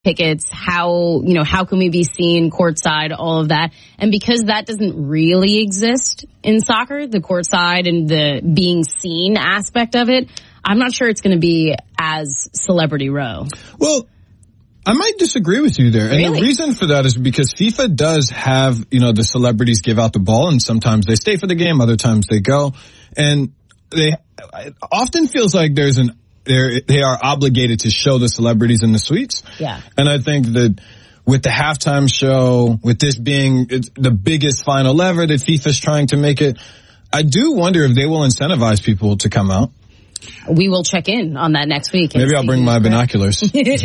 tickets, how can we be seen courtside, all of that. And because that doesn't really exist in soccer, the courtside and the being seen aspect of it, I'm not sure it's going to be as celebrity row. Well, I might disagree with you there. And Really? the reason for that is because FIFA does have, the celebrities give out the ball, and sometimes they stay for the game, other times they go. And it often feels like they are obligated to show the celebrities in the suites. Yeah. And I think that with the halftime show, with this being the biggest final ever that FIFA's trying to make it, I do wonder if they will incentivize people to come out. We will check in on that next week. Maybe I'll bring my binoculars.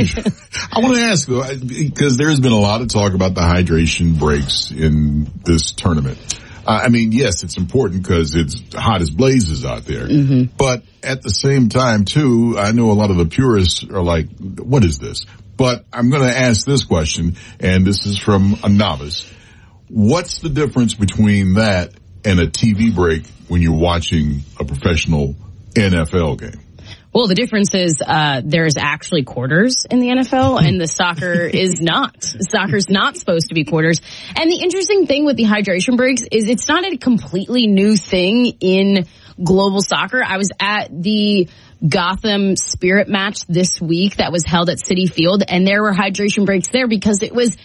I want to ask, because there's been a lot of talk about the hydration breaks in this tournament. Yes, it's important because it's hot as blazes out there. Mm-hmm. But at the same time, too, I know a lot of the purists are like, what is this? But I'm going to ask this question, and this is from a novice. What's the difference between that and a TV break when you're watching a professional NFL game? Well, the difference is there's actually quarters in the NFL, and the soccer is not. Soccer's not supposed to be quarters. And the interesting thing with the hydration breaks is it's not a completely new thing in global soccer. I was at the Gotham Spirit match this week that was held at Citi Field, and there were hydration breaks there because it was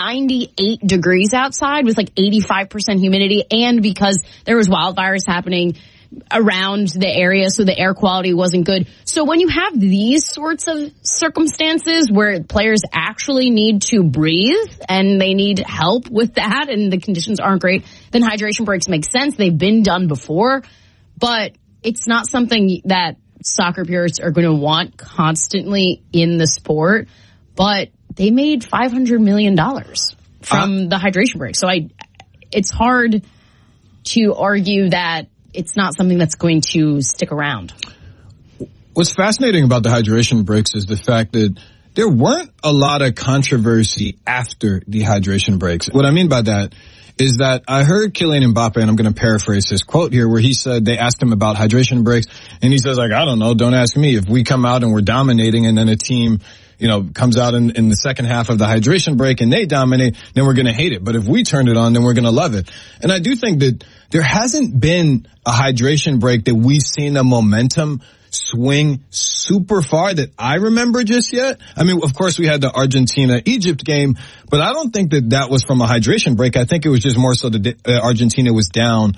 98 degrees outside with like 85% humidity, and because there was wildfires happening around the area, so the air quality wasn't good. So when you have these sorts of circumstances where players actually need to breathe and they need help with that and the conditions aren't great, then hydration breaks make sense. They've been done before, but it's not something that soccer purists are going to want constantly in the sport. But they made $500 million from the hydration break. So it's hard to argue that it's not something that's going to stick around. What's fascinating about the hydration breaks is the fact that there weren't a lot of controversy after the hydration breaks. What I mean by that is that I heard Kylian Mbappe, and I'm going to paraphrase his quote here, where he said they asked him about hydration breaks, and he says, I don't know, don't ask me. If we come out and we're dominating and then a team comes out in the second half of the hydration break and they dominate, then we're going to hate it. But if we turn it on, then we're going to love it. And I do think that there hasn't been a hydration break that we've seen the momentum swing super far that I remember just yet. Of course, we had the Argentina-Egypt game, but I don't think that was from a hydration break. I think it was just more so that Argentina was down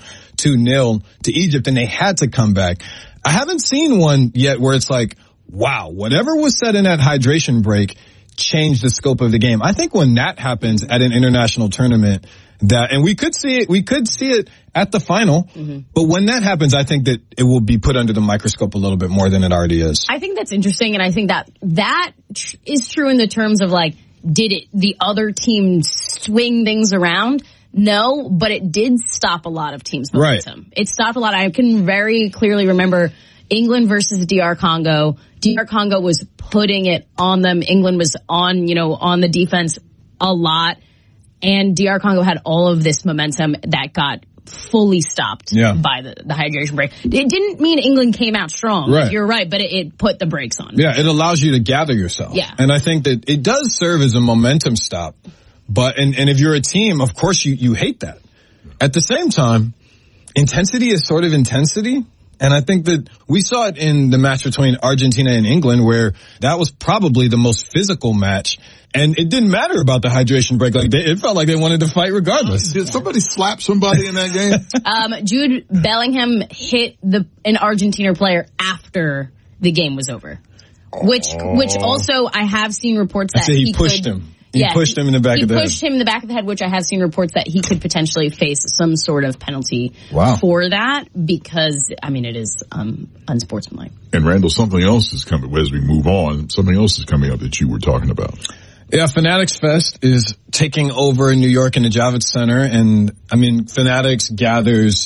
2-0 to Egypt and they had to come back. I haven't seen one yet where it's like, wow, whatever was said in that hydration break changed the scope of the game. I think when that happens at an international tournament, and we could see it at the final, but when that happens, I think that it will be put under the microscope a little bit more than it already is. I think that's interesting, and I think that is true in the terms of like, did the other team swing things around? No, but it did stop a lot of teams' momentum. Right. It stopped a lot. I can very clearly remember England versus DR Congo. DR Congo was putting it on them. England was on the defense a lot. And DR Congo had all of this momentum that got fully stopped by the hydration break. It didn't mean England came out strong. Right. You're right, but it put the brakes on. Yeah, it allows you to gather yourself. Yeah. And I think that it does serve as a momentum stop. But, and if you're a team, of course you hate that. At the same time, intensity is sort of intensity. And I think that we saw it in the match between Argentina and England, where that was probably the most physical match. And it didn't matter about the hydration break. It felt like they wanted to fight regardless. Did somebody slap somebody in that game? Jude Bellingham hit an Argentina player after the game was over. Which also I have seen reports that he pushed him. He pushed him in the back of the head. He pushed him in the back of the head, which I have seen reports that he could potentially face some sort of penalty for that because, it is unsportsmanlike. And Randall, something else is coming as we move on. Something else is coming up that you were talking about. Yeah, Fanatics Fest is taking over in New York in the Javits Center. And, Fanatics gathers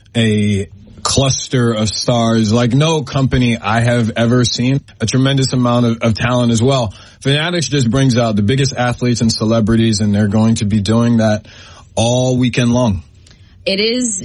a cluster of stars like no company I have ever seen. A tremendous amount of talent as well. Fanatics just brings out the biggest athletes and celebrities, and they're going to be doing that all weekend long. It is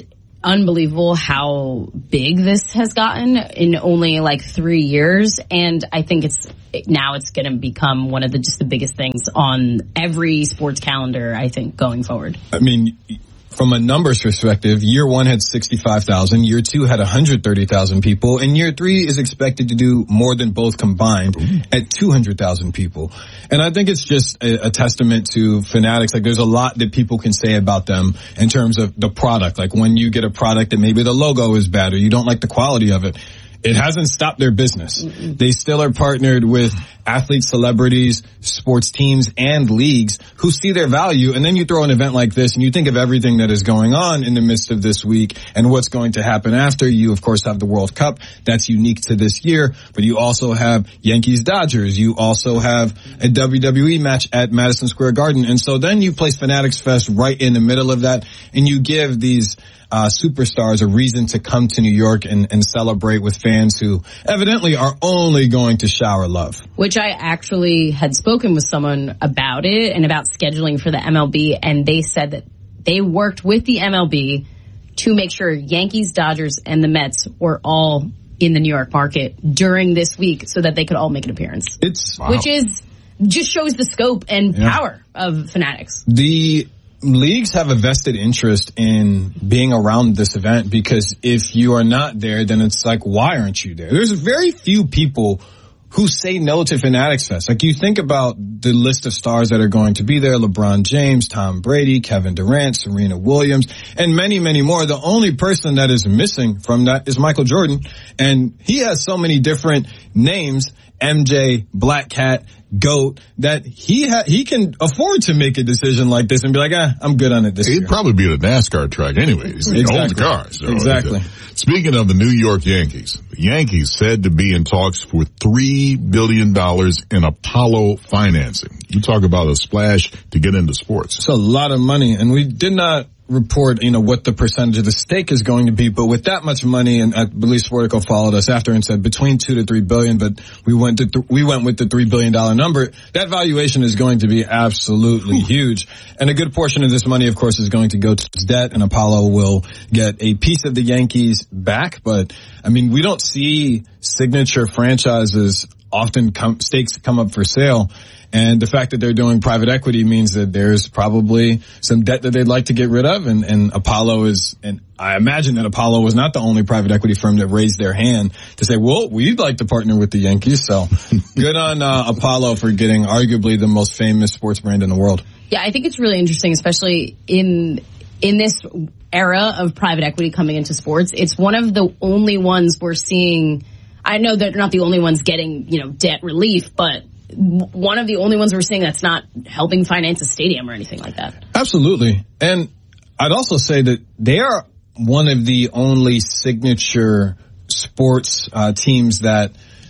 unbelievable how big this has gotten in only like 3 years. And I think it's going to become one of just the biggest things on every sports calendar, I think, going forward. I mean, from a numbers perspective, year 1 had 65,000, year 2 had 130,000 people, and year 3 is expected to do more than both combined at 200,000 people. And I think it's just a testament to Fanatics. Like, there's a lot that people can say about them in terms of the product. Like, when you get a product that maybe the logo is bad or you don't like the quality of it, it hasn't stopped their business. They still are partnered with athletes, celebrities, sports teams, and leagues who see their value. And then you throw an event like this and you think of everything that is going on in the midst of this week and what's going to happen after. You, of course, have the World Cup. That's unique to this year. But you also have Yankees-Dodgers. You also have a WWE match at Madison Square Garden. And so then you place Fanatics Fest right in the middle of that, and you give these superstars a reason to come to New York and celebrate with fans who evidently are only going to shower love. Which I actually had spoken with someone about it and about scheduling for the MLB, and they said that they worked with the MLB to make sure Yankees, Dodgers, and the Mets were all in the New York market during this week so that they could all make an appearance. Which is just shows the scope and power of Fanatics. The leagues have a vested interest in being around this event, because if you are not there, then it's like, why aren't you there? There's very few people who say no to Fanatics Fest. Like, you think about the list of stars that are going to be there: LeBron James, Tom Brady, Kevin Durant, Serena Williams, and many, many more. The only person that is missing from that is Michael Jordan. And he has so many different names, MJ, Black Cat, GOAT, that he can afford to make a decision like this and be like, I'm good on it this year. He'd probably be at a NASCAR track anyways. He owns the car. So exactly. Speaking of the New York Yankees, the Yankees said to be in talks for $3 billion in Apollo financing. You talk about a splash to get into sports. It's a lot of money, and we did not report, what the percentage of the stake is going to be, but with that much money, and I believe Sportico followed us after and said between 2 to 3 billion, but we went with the $3 billion number. That valuation is going to be absolutely huge. And a good portion of this money, of course, is going to go to debt, and Apollo will get a piece of the Yankees back. But I mean, we don't see signature franchises often stakes come up for sale. And the fact that they're doing private equity means that there's probably some debt that they'd like to get rid of. And Apollo and I imagine that Apollo was not the only private equity firm that raised their hand to say, well, we'd like to partner with the Yankees. So good on Apollo for getting arguably the most famous sports brand in the world. Yeah, I think it's really interesting, especially in this era of private equity coming into sports. It's one of the only ones we're seeing. I know they're not the only ones getting, debt relief, but one of the only ones we're seeing that's not helping finance a stadium or anything like that. Absolutely. And I'd also say that they are one of the only signature sports teams that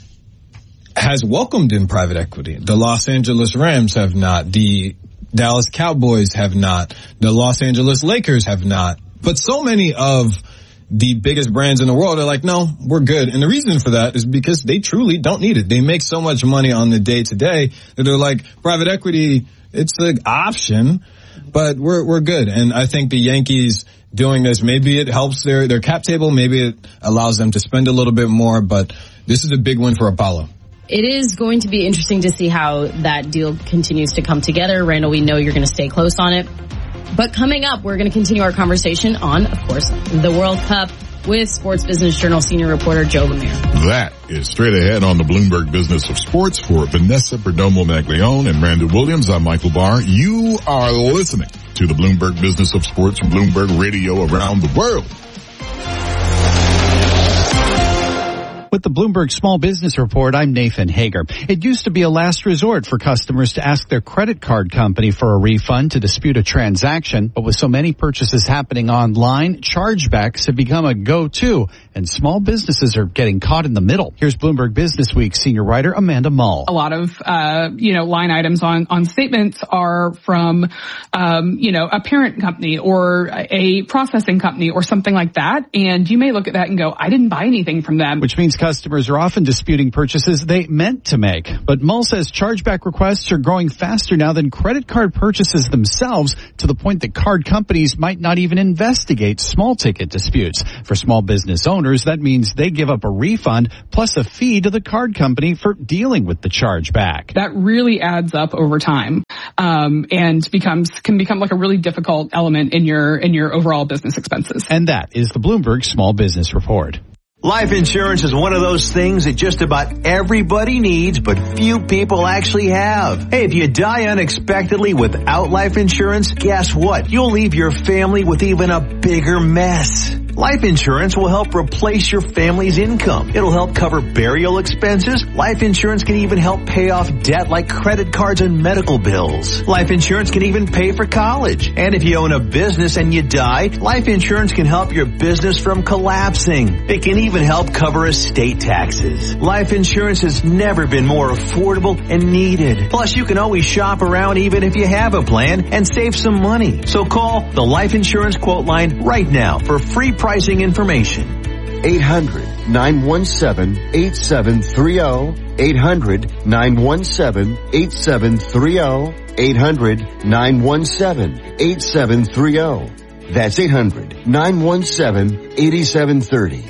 has welcomed in private equity. The Los Angeles Rams have not. The Dallas Cowboys have not. The Los Angeles Lakers have not. But so many of the biggest brands in the world are like, no, we're good. And the reason for that is because they truly don't need it. They make so much money on the day to day that they're like, private equity, it's an option, but we're good. And I think the Yankees doing this, maybe it helps their cap table. Maybe it allows them to spend a little bit more, but this is a big win for Apollo. It is going to be interesting to see how that deal continues to come together. Randall, we know you're going to stay close on it. But coming up, we're going to continue our conversation on, of course, the World Cup with Sports Business Journal senior reporter Joe Lemire. That is straight ahead on the Bloomberg Business of Sports. For Vanessa Perdomo-Maglione and Randall Williams, I'm Michael Barr. You are listening to the Bloomberg Business of Sports from Bloomberg Radio around the world. With the Bloomberg Small Business Report, I'm Nathan Hager. It used to be a last resort for customers to ask their credit card company for a refund to dispute a transaction. But with so many purchases happening online, chargebacks have become a go-to, and small businesses are getting caught in the middle. Here's Bloomberg Business Week senior writer Amanda Mull. A lot of, line items on statements are from, a parent company or a processing company or something like that. And you may look at that and go, I didn't buy anything from them. Which means customers are often disputing purchases they meant to make. But Mull says chargeback requests are growing faster now than credit card purchases themselves, to the point that card companies might not even investigate small ticket disputes. For small business owners, that means they give up a refund plus a fee to the card company for dealing with the chargeback. That really adds up over time, and can become like a really difficult element in your overall business expenses. And that is the Bloomberg Small Business Report. Life insurance is one of those things that just about everybody needs, but few people actually have. Hey, if you die unexpectedly without life insurance, guess what? You'll leave your family with even a bigger mess. Life insurance will help replace your family's income. It'll help cover burial expenses. Life insurance can even help pay off debt like credit cards and medical bills. Life insurance can even pay for college. And if you own a business and you die, life insurance can help your business from collapsing. It can even help cover estate taxes. Life insurance has never been more affordable and needed. Plus, you can always shop around even if you have a plan and save some money. So call the Life Insurance Quote Line right now for free pricing information. 800-917-8730. 800-917-8730. 800-917-8730. That's 800-917-8730.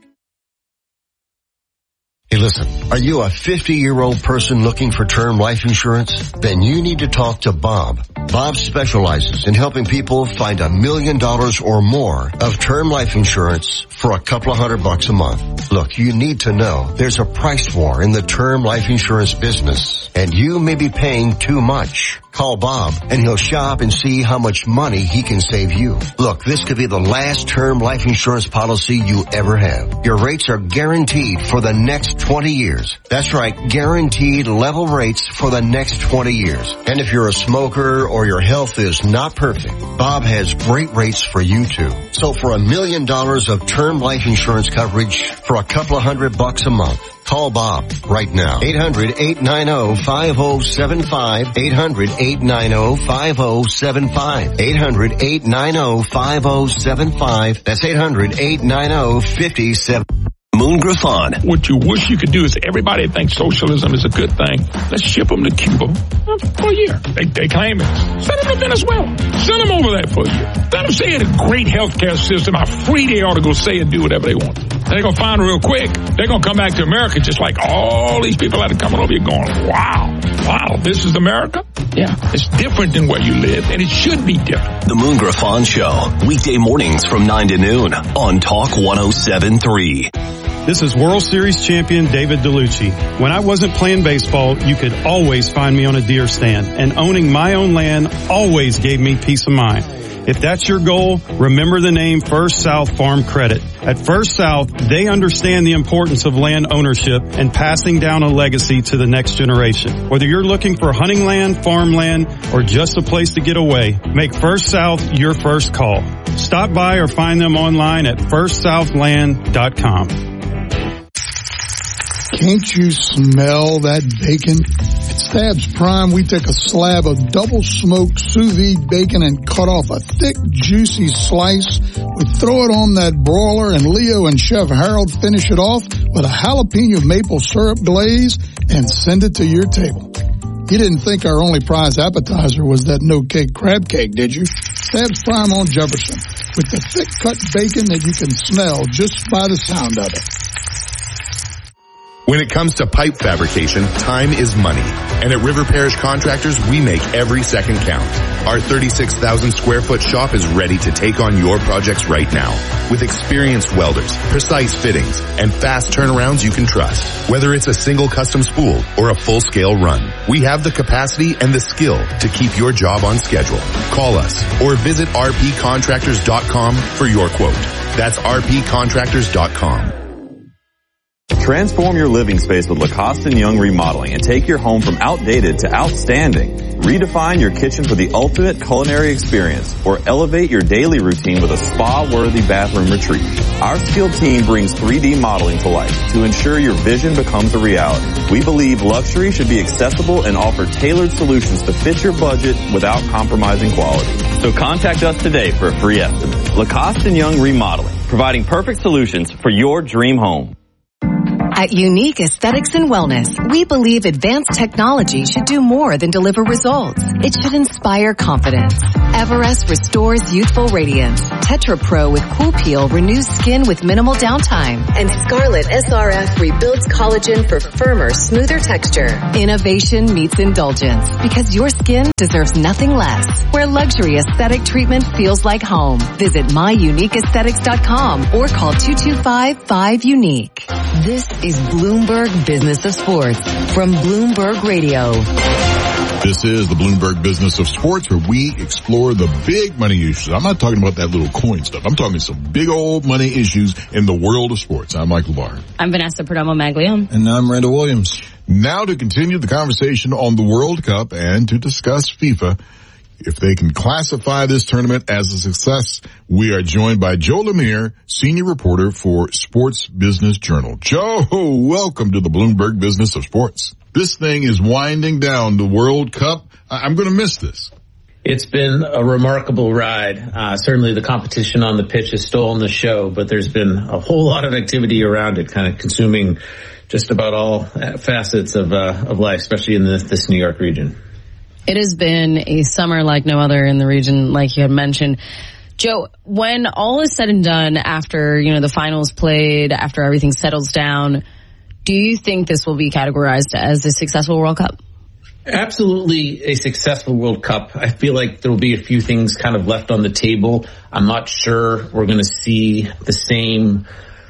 Hey, listen, are you a 50-year-old person looking for term life insurance? Then you need to talk to Bob. Bob specializes in helping people find $1 million or more of term life insurance for a couple of $100 a month. Look, you need to know there's a price war in the term life insurance business, and you may be paying too much. Call Bob and he'll shop and see how much money he can save you. Look, this could be the last term life insurance policy you ever have. Your rates are guaranteed for the next 20 years. That's right, guaranteed level rates for the next 20 years. And if you're a smoker or your health is not perfect, Bob has great rates for you too. So for $1 million of term life insurance coverage for a couple of $100 a month, call Bob right now. 800-890-5075. 800-890-5075. 800-890-5075. That's 800-890-57. Moon Griffon. What you wish you could do is everybody thinks socialism is a good thing. Let's ship them to Cuba for a year. They claim it. Send them to Venezuela. Send them over there for a year. Let them say it's a great healthcare system, how free they are to go say and do whatever they want. They're going to find real quick. They're going to come back to America just like all these people that are coming over here going, wow, this is America? Yeah, it's different than where you live, and it should be different. The Moon Griffon Show, weekday mornings from 9 to noon on Talk 107.3. This is World Series champion David DeLucci. When I wasn't playing baseball, you could always find me on a deer stand, and owning my own land always gave me peace of mind. If that's your goal, remember the name First South Farm Credit. At First South, they understand the importance of land ownership and passing down a legacy to the next generation. Whether you're looking for hunting land, farmland, or just a place to get away, make First South your first call. Stop by or find them online at firstsouthland.com. Can't you smell that bacon? At Stabs Prime, we take a slab of double-smoked sous vide bacon and cut off a thick, juicy slice. We throw it on that broiler, and Leo and Chef Harold finish it off with a jalapeno maple syrup glaze and send it to your table. You didn't think our only prize appetizer was that no-cake crab cake, did you? Stabs Prime on Jefferson, with the thick-cut bacon that you can smell just by the sound of it. When it comes to pipe fabrication, time is money. And at River Parish Contractors, we make every second count. Our 36,000 square foot shop is ready to take on your projects right now. With experienced welders, precise fittings, and fast turnarounds you can trust. Whether it's a single custom spool or a full-scale run, we have the capacity and the skill to keep your job on schedule. Call us or visit rpcontractors.com for your quote. That's rpcontractors.com. Transform your living space with Lacoste & Young Remodeling and take your home from outdated to outstanding. Redefine your kitchen for the ultimate culinary experience or elevate your daily routine with a spa-worthy bathroom retreat. Our skilled team brings 3D modeling to life to ensure your vision becomes a reality. We believe luxury should be accessible and offer tailored solutions to fit your budget without compromising quality. So contact us today for a free estimate. Lacoste & Young Remodeling, providing perfect solutions for your dream home. At Unique Aesthetics and Wellness, we believe advanced technology should do more than deliver results. It should inspire confidence. Everest restores youthful radiance. Tetra Pro with Cool Peel renews skin with minimal downtime. And Scarlet SRF rebuilds collagen for firmer, smoother texture. Innovation meets indulgence because your skin deserves nothing less. Where luxury aesthetic treatment feels like home. Visit myuniqueaesthetics.com or call 225-5UNIQUE. This is Bloomberg Business of Sports from Bloomberg Radio. This is the Bloomberg Business of Sports, where we explore the big money issues. I'm not talking about that little coin stuff. I'm talking some big old money issues in the world of sports. I'm Michael Barr. I'm Vanessa Perdomo-Maglione. And I'm Randall Williams. Now to continue the conversation on the World Cup and to discuss FIFA, if they can classify this tournament as a success, we are joined by Joe Lemire, senior reporter for Sports Business Journal. Joe, welcome to the Bloomberg Business of Sports. This thing is winding down, the World Cup. I'm going to miss this. It's been a remarkable ride. Certainly the competition on the pitch has stolen the show, but there's been a whole lot of activity around it, kind of consuming just about all facets of life, especially in this New York region. It has been a summer like no other in the region, like you had mentioned. Joe, when all is said and done, after, the finals played, after everything settles down, do you think this will be categorized as a successful World Cup? Absolutely a successful World Cup. I feel like there will be a few things kind of left on the table. I'm not sure we're going to see the same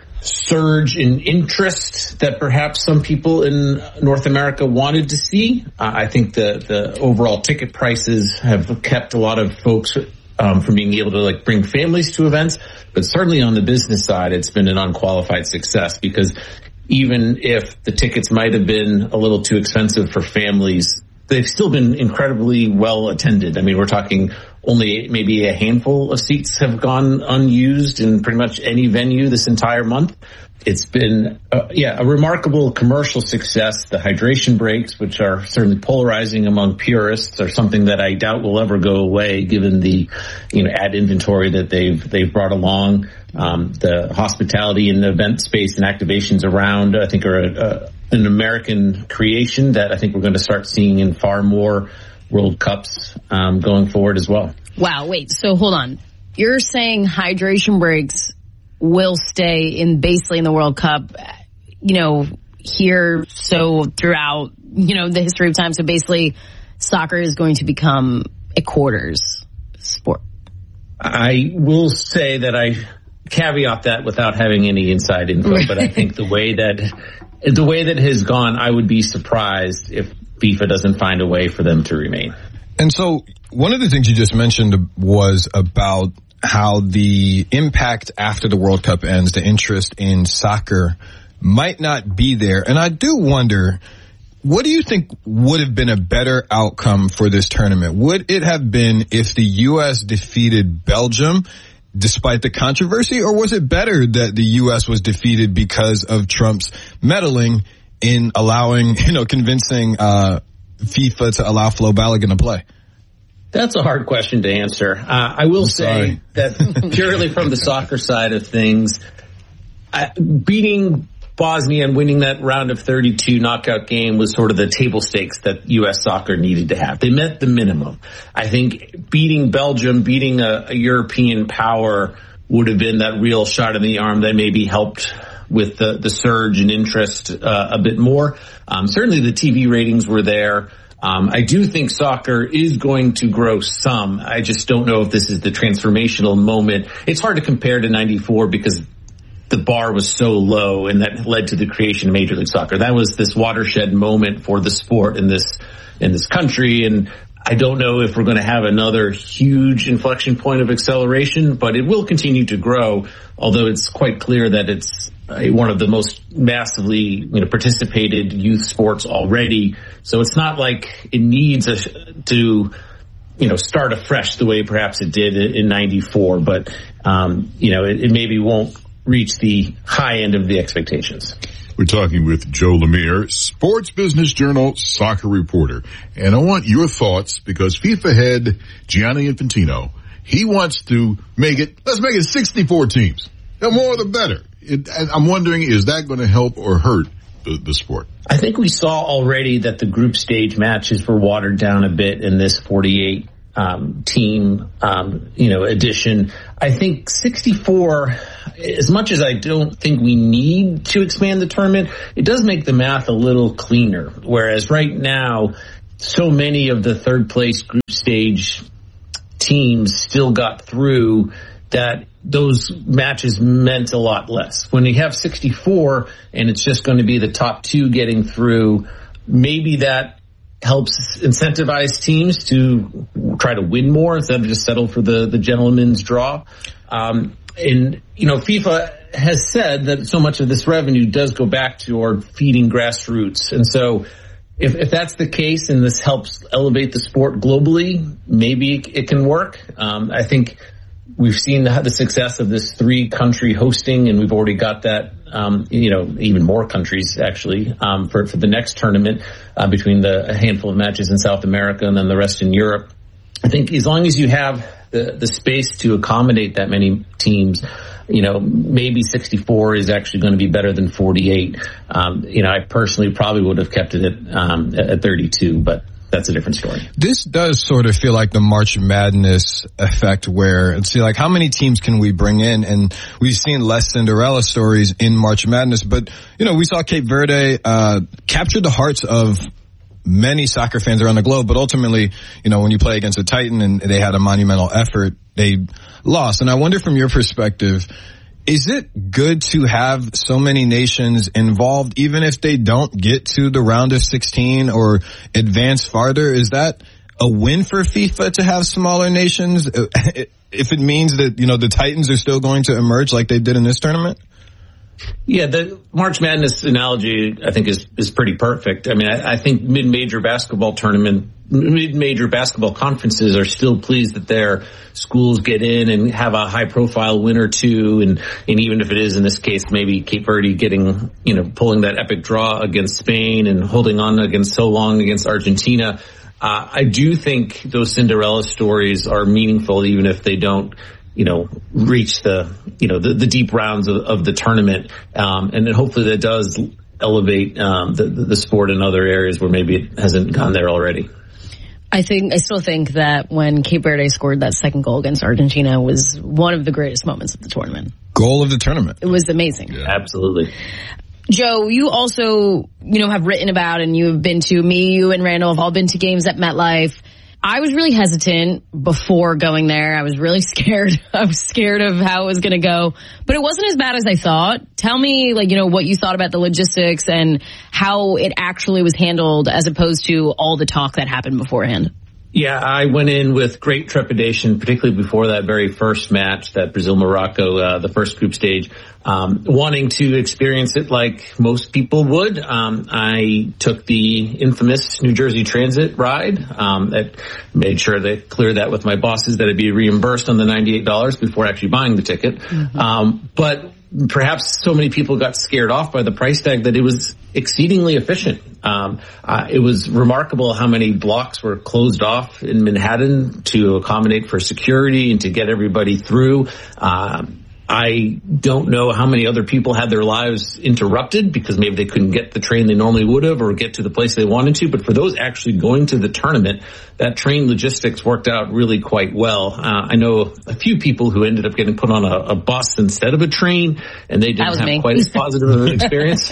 surge in interest that perhaps some people in North America wanted to see. I think the overall ticket prices have kept a lot of folks from being able to bring families to events. But certainly on the business side, it's been an unqualified success, because even if the tickets might have been a little too expensive for families, they've still been incredibly well attended. I mean, we're talking only maybe a handful of seats have gone unused in pretty much any venue this entire month. It's been, a remarkable commercial success. The hydration breaks, which are certainly polarizing among purists, are something that I doubt will ever go away, given the, ad inventory that they've brought along. The hospitality and event space and activations around, I think, are an American creation that I think we're going to start seeing in far more World Cups going forward as well. Wow, wait, so hold on. You're saying hydration breaks will stay basically in the World Cup, here, so throughout, the history of time. So basically, soccer is going to become a quarters sport. I will say that I caveat that without having any inside info, but I think the way that it has gone, I would be surprised if FIFA doesn't find a way for them to remain. And so one of the things you just mentioned was about how the impact after the World Cup ends, the interest in soccer might not be there. And I do wonder, what do you think would have been a better outcome for this tournament? Would it have been if the U.S. defeated Belgium despite the controversy, or was it better that the U.S. was defeated because of Trump's meddling in allowing, convincing FIFA to allow Flo Balogun to play? That's a hard question to answer. I will say that purely from the soccer side of things, beating Bosnia and winning that round of 32 knockout game was sort of the table stakes that U.S. soccer needed to have. They met the minimum. I think beating Belgium, beating a European power would have been that real shot in the arm that maybe helped with the surge in interest a bit more. Certainly the TV ratings were there. I do think soccer is going to grow some. I just don't know if this is the transformational moment. It's hard to compare to 94 because the bar was so low, and that led to the creation of Major League Soccer. That was this watershed moment for the sport in this country. And I don't know if we're going to have another huge inflection point of acceleration, but it will continue to grow, although it's quite clear that it's one of the most massively participated youth sports already. So it's not like it needs to start afresh the way perhaps it did in 94, but it maybe won't reach the high end of the expectations. We're talking with Joe Lemire, Sports Business Journal soccer reporter. And I want your thoughts, because FIFA head Gianni Infantino, he wants to let's make it 64 teams. The more the better. And I'm wondering, is that going to help or hurt the sport? I think we saw already that the group stage matches were watered down a bit in this 48 team, edition. I think 64, as much as I don't think we need to expand the tournament, it does make the math a little cleaner. Whereas right now, so many of the third place group stage teams still got through that those matches meant a lot less. When you have 64 and it's just going to be the top two getting through, maybe that helps incentivize teams to try to win more instead of just settle for the gentleman's draw. FIFA has said that so much of this revenue does go back toward feeding grassroots. And so if that's the case and this helps elevate the sport globally, maybe it can work. I think we've seen the success of this 3-country hosting, and we've already got that, even more countries actually, for the next tournament, between a handful of matches in South America and then the rest in Europe. I think as long as you have the space to accommodate that many teams, maybe 64 is actually going to be better than 48. I personally probably would have kept it at 32, but that's a different story. This does sort of feel like the March Madness effect where it's like, how many teams can we bring in? And we've seen less Cinderella stories in March Madness, but, we saw Cape Verde, capture the hearts of many soccer fans around the globe, but ultimately, when you play against a Titan and they had a monumental effort, they lost. And I wonder from your perspective, is it good to have so many nations involved, even if they don't get to the round of 16 or advance farther? Is that a win for FIFA to have smaller nations, if it means that, the Titans are still going to emerge like they did in this tournament? Yeah, the March Madness analogy, I think, is pretty perfect. I mean, I think mid-major basketball conferences are still pleased that their schools get in and have a high-profile win or two, and even if it is, in this case, maybe Cape Verde getting, pulling that epic draw against Spain and holding on against so long against Argentina. I do think those Cinderella stories are meaningful, even if they don't reach the deep rounds of the tournament. And then hopefully that does elevate, the sport in other areas where maybe it hasn't gone there already. I still think that when Cape Verde scored that second goal against Argentina was one of the greatest moments of the tournament. Goal of the tournament. It was amazing. Yeah. Absolutely. Joe, you also, have written about, and you have been to, you and Randall have all been to games at MetLife. I was really hesitant before going there. I was really scared. I was scared of how it was going to go, but it wasn't as bad as I thought. Tell me, what you thought about the logistics and how it actually was handled as opposed to all the talk that happened beforehand. Yeah, I went in with great trepidation, particularly before that very first match, that Brazil-Morocco, the first group stage, wanting to experience it like most people would. I took the infamous New Jersey Transit ride, that made sure to clear that with my bosses that I'd be reimbursed on the $98 before actually buying the ticket. Mm-hmm. But perhaps so many people got scared off by the price tag that it was exceedingly efficient. It was remarkable how many blocks were closed off in Manhattan to accommodate for security and to get everybody through. I don't know how many other people had their lives interrupted because maybe they couldn't get the train they normally would have or get to the place they wanted to. But for those actually going to the tournament, that train logistics worked out really quite well. I know a few people who ended up getting put on a bus instead of a train, and they didn't have quite as positive of an experience.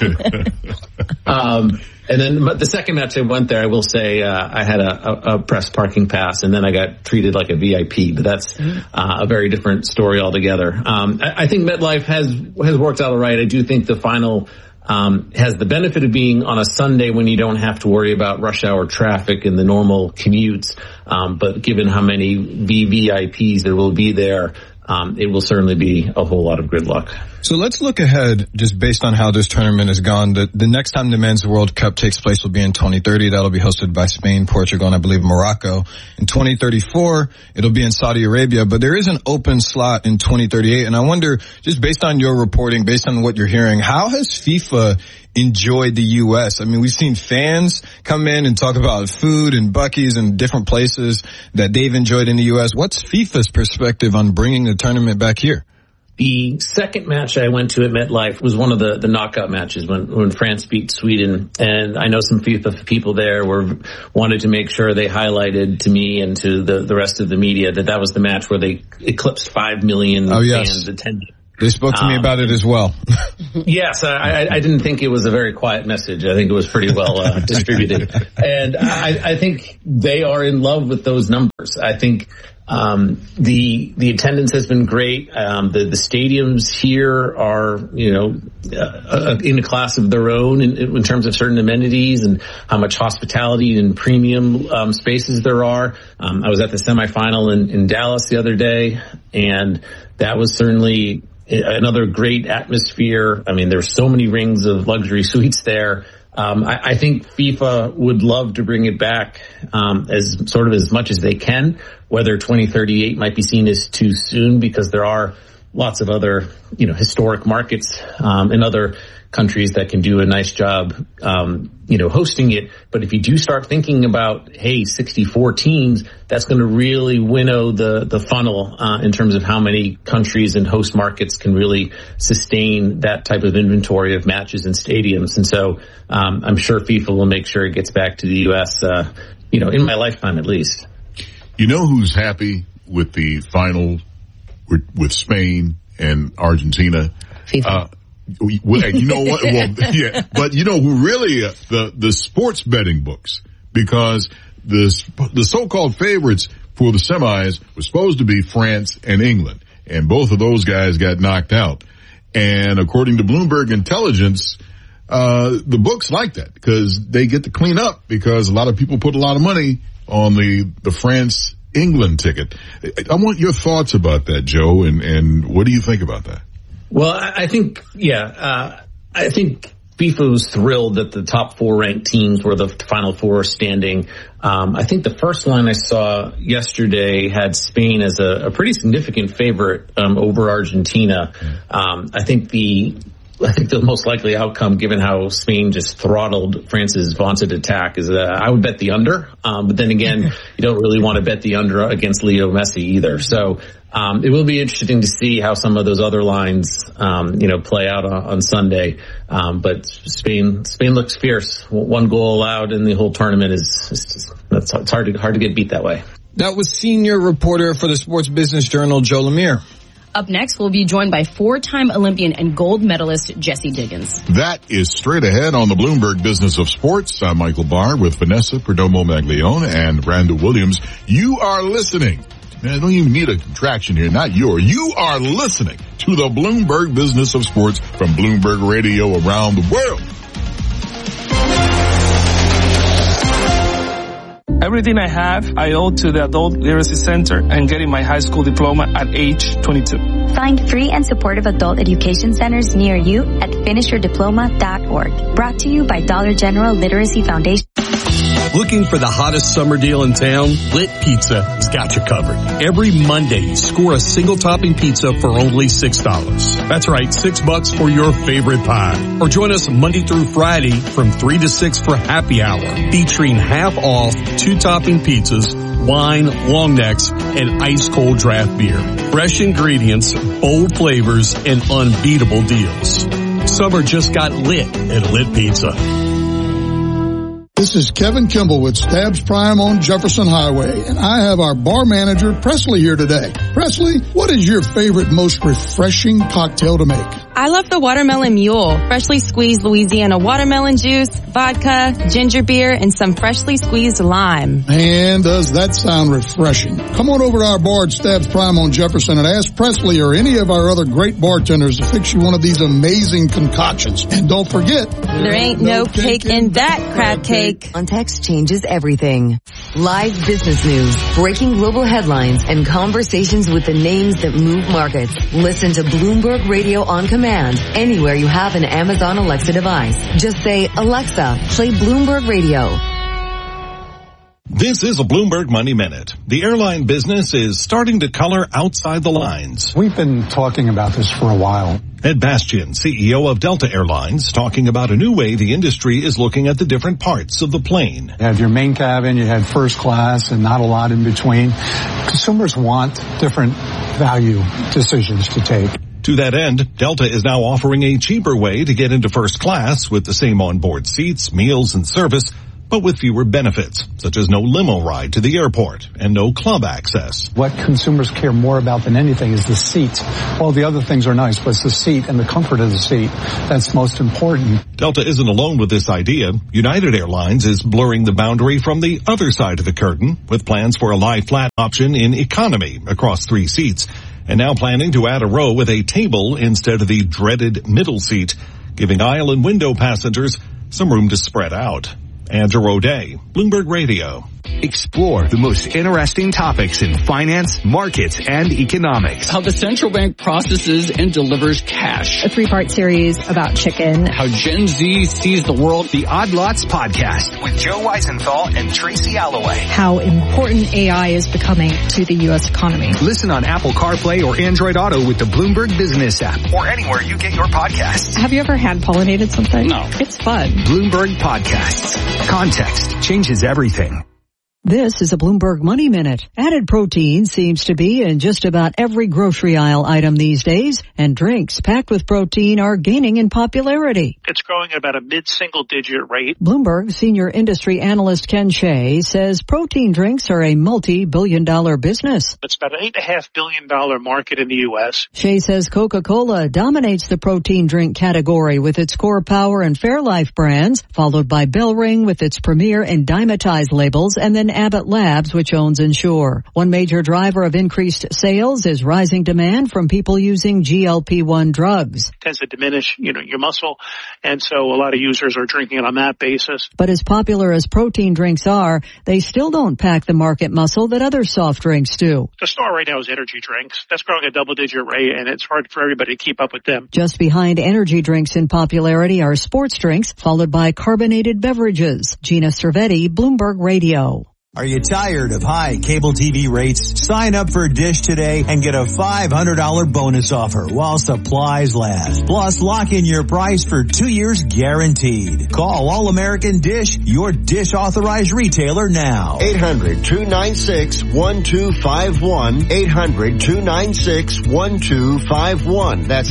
And then the second match I went there, I will say, I had a press parking pass, and then I got treated like a VIP, but that's a very different story altogether. I think MetLife has worked out all right. I do think the final has the benefit of being on a Sunday when you don't have to worry about rush hour traffic and the normal commutes. But given how many VVIPs there will be there, it will certainly be a whole lot of gridlock. So let's look ahead, just based on how this tournament has gone. The next time the Men's World Cup takes place will be in 2030. That'll be hosted by Spain, Portugal, and I believe Morocco. In 2034, it'll be in Saudi Arabia, but there is an open slot in 2038. And I wonder, just based on your reporting, based on what you're hearing, how has FIFA enjoyed the U.S.? I mean, we've seen fans come in and talk about food and Buc-ee's and different places that they've enjoyed in the U.S. What's FIFA's perspective on bringing the tournament back here? The second match I went to at MetLife was one of the knockout matches when France beat Sweden. And I know some FIFA people there wanted to make sure they highlighted to me and to the rest of the media that was the match where they eclipsed 5 million fans attending. They spoke to me about it as well. Yes, I didn't think it was a very quiet message. I think it was pretty well distributed. And I think they are in love with those numbers. I think the attendance has been great. The stadiums here are, in a class of their own in terms of certain amenities and how much hospitality and premium spaces there are. I was at the semifinal in Dallas the other day, and that was certainly another great atmosphere. I mean, there's so many rings of luxury suites there. I think FIFA would love to bring it back as much as they can. Whether 2038 might be seen as too soon, because there are lots of other historic markets in other countries that can do a nice job hosting it. But if you do start thinking about 64 teams, that's going to really winnow the funnel in terms of how many countries and host markets can really sustain that type of inventory of matches and stadiums. And so I'm sure FIFA will make sure it gets back to the U.S. In my lifetime at least. You know who's happy with the final with Spain and Argentina? FIFA. You know what? Well, yeah, but you know who really the sports betting books, because the so-called favorites for the semis were supposed to be France and England, and both of those guys got knocked out. And according to Bloomberg Intelligence, the books like that because they get to clean up, because a lot of people put a lot of money on the France-England ticket. I want your thoughts about that, Joe, and what do you think about that? Well, I think, I think FIFA was thrilled that the top 4 ranked teams were the final 4 standing. I think the first line I saw yesterday had Spain as a pretty significant favorite over Argentina. I think the most likely outcome, given how Spain just throttled France's vaunted attack, is I would bet the under. But then again, you don't really want to bet the under against Leo Messi either. So it will be interesting to see how some of those other lines, play out on Sunday. But Spain looks fierce. 1 goal allowed in the whole tournament it's hard to get beat that way. That was senior reporter for the Sports Business Journal, Joe Lemire. Up next, we'll be joined by 4-time Olympian and gold medalist Jesse Diggins. That is straight ahead on the Bloomberg Business of Sports. I'm Michael Barr with Vanessa Perdomo-Maglione and Randall Williams. You are listening. Man, I don't even need a contraction here. Not you are listening to the Bloomberg Business of Sports from Bloomberg Radio around the world. Everything I have, I owe to the Adult Literacy Center and getting my high school diploma at age 22. Find free and supportive adult education centers near you at finishyourdiploma.org. Brought to you by Dollar General Literacy Foundation. Looking for the hottest summer deal in town? Lit Pizza has got you covered. Every Monday, score a single topping pizza for only $6. That's right, $6 for your favorite pie. Or join us Monday through Friday from 3 to 6 for happy hour, featuring half off 2 topping pizzas, wine, long necks, and ice cold draft beer. Fresh ingredients, bold flavors, and unbeatable deals. Summer just got lit at Lit Pizza. This is Kevin Kimball with Stabs Prime on Jefferson Highway, and I have our bar manager, Presley, here today. Presley, what is your favorite, most refreshing cocktail to make? I love the Watermelon Mule. Freshly squeezed Louisiana watermelon juice, vodka, ginger beer, and some freshly squeezed lime. Man, does that sound refreshing. Come on over to our bar at Stabs Prime on Jefferson and ask Presley or any of our other great bartenders to fix you one of these amazing concoctions. And don't forget, there ain't no cake in that crab cake. Context changes everything. Live business news, breaking global headlines, and conversations with the names that move markets. Listen to Bloomberg Radio on command anywhere you have an Amazon Alexa device. Just say, Alexa, play Bloomberg Radio. This is a Bloomberg Money Minute. The airline business is starting to color outside the lines. We've been talking about this for a while. Ed Bastian, CEO of Delta Airlines, talking about a new way the industry is looking at the different parts of the plane. You have your main cabin, you have first class, and not a lot in between. Consumers want different value decisions to take. To that end, Delta is now offering a cheaper way to get into first class with the same onboard seats, meals, and service, but with fewer benefits, such as no limo ride to the airport and no club access. What consumers care more about than anything is the seat. All the other things are nice, but it's the seat and the comfort of the seat that's most important. Delta isn't alone with this idea. United Airlines is blurring the boundary from the other side of the curtain with plans for a lie-flat option in economy across 3 seats, and now planning to add a row with a table instead of the dreaded middle seat, giving aisle and window passengers some room to spread out. Andrew O'Day, Bloomberg Radio. Explore the most interesting topics in finance, markets, and economics. How the central bank processes and delivers cash. A 3-part series about chicken. How Gen Z sees the world. The Odd Lots Podcast with Joe Weisenthal and Tracy Alloway. How important AI is becoming to the U.S. economy. Listen on Apple CarPlay or Android Auto with the Bloomberg Business app or anywhere you get your podcasts. Have you ever hand-pollinated something? No. It's fun. Bloomberg Podcasts. Context changes everything. This is a Bloomberg Money Minute. Added protein seems to be in just about every grocery aisle item these days, and drinks packed with protein are gaining in popularity. It's growing at about a mid-single-digit rate. Bloomberg senior industry analyst Ken Shea says protein drinks are a multi-billion-dollar business. It's about an $8.5 billion market in the U.S. Shea says Coca-Cola dominates the protein drink category with its Core Power and Fairlife brands, followed by Bellring with its Premier and Dymatize labels, and then Abbott Labs, which owns Ensure. One major driver of increased sales is rising demand from people using GLP-1 drugs. It tends to diminish, your muscle, and so a lot of users are drinking it on that basis. But as popular as protein drinks are, they still don't pack the market muscle that other soft drinks do. The star right now is energy drinks. That's growing at double-digit rate, and it's hard for everybody to keep up with them. Just behind energy drinks in popularity are sports drinks, followed by carbonated beverages. Gina Cervetti, Bloomberg Radio. Are you tired of high cable TV rates? Sign up for Dish today and get a $500 bonus offer while supplies last. Plus, lock in your price for 2 years guaranteed. Call All American Dish, your Dish authorized retailer now. 800-296-1251. 800-296-1251. That's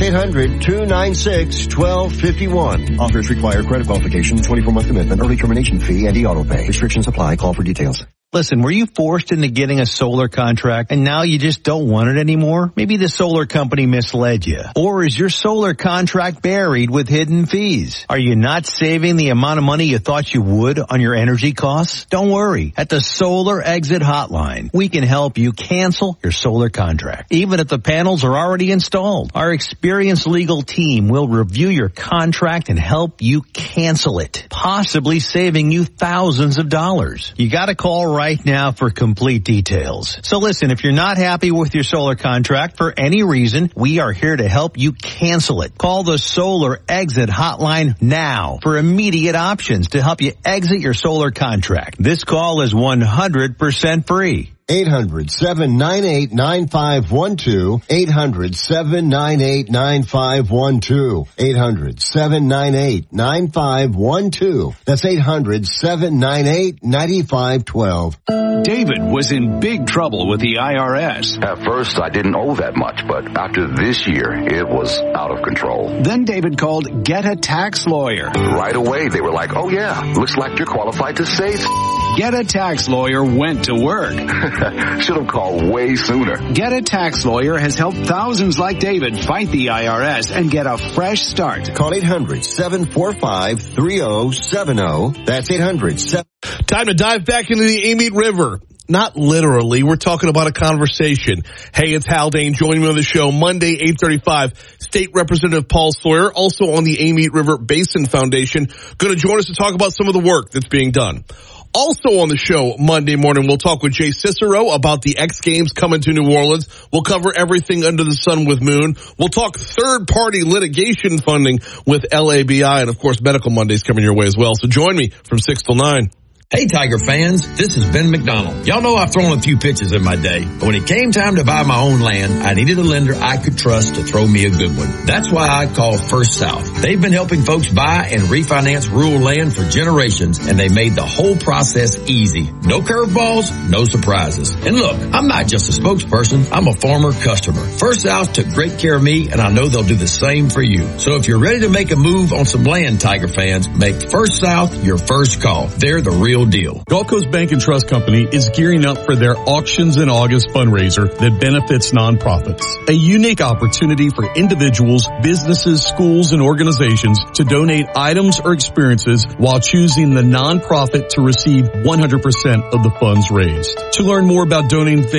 800-296-1251. Offers require credit qualification, 24-month commitment, early termination fee, and e-auto pay. Restrictions apply. Call for details. Listen, were you forced into getting a solar contract and now you just don't want it anymore? Maybe the solar company misled you. Or is your solar contract buried with hidden fees? Are you not saving the amount of money you thought you would on your energy costs? Don't worry. At the Solar Exit Hotline, we can help you cancel your solar contract, even if the panels are already installed. Our experienced legal team will review your contract and help you cancel it, possibly saving you thousands of dollars. You gotta call right now for complete details. So listen, if you're not happy with your solar contract for any reason, we are here to help you cancel it. Call the Solar Exit Hotline now for immediate options to help you exit your solar contract. This call is 100% free. 800-798-9512. 800-798-9512. 800-798-9512. That's 800-798-9512. David was in big trouble with the IRS. At first, I didn't owe that much, but after this year, it was out of control. Then David called Get a Tax Lawyer. Right away, they were like, oh yeah, looks like you're qualified to save. Get a Tax Lawyer went to work. Should have called way sooner. Get a Tax Lawyer has helped thousands like David fight the IRS and get a fresh start. Call 800-745-3070. That's 800-7... Time to dive back into the Amite River. Not literally. We're talking about a conversation. Hey, it's Haldane joining me on the show Monday, 8:35. State Representative Paul Sawyer, also on the Amite River Basin Foundation, going to join us to talk about some of the work that's being done. Also on the show Monday morning, we'll talk with Jay Cicero about the X Games coming to New Orleans. We'll cover everything under the sun with Moon. We'll talk third-party litigation funding with LABI. And, of course, Medical Monday's coming your way as well. So join me from 6 till 9. Hey Tiger fans, this is Ben McDonald. Y'all know I've thrown a few pitches in my day, but when it came time to buy my own land, I needed a lender I could trust to throw me a good one. That's why I called First South. They've been helping folks buy and refinance rural land for generations, and they made the whole process easy. No curveballs, no surprises. And look, I'm not just a spokesperson, I'm a former customer. First South took great care of me, and I know they'll do the same for you. So if you're ready to make a move on some land, Tiger fans, make First South your first call. They're the real deal. Gulf Coast Bank and Trust Company is gearing up for their Auctions in August fundraiser that benefits nonprofits. A unique opportunity for individuals, businesses, schools, and organizations to donate items or experiences while choosing the nonprofit to receive 100% of the funds raised. To learn more about donating